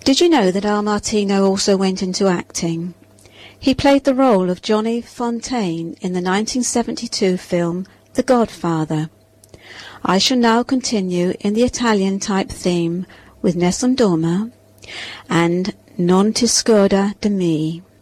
Did you know that Al Martino also went into acting? He played the role of Johnny Fontaine in the 1972 film The Godfather. I shall now continue in the Italian-type theme with Nessun Dorma and Non ti scorda di me.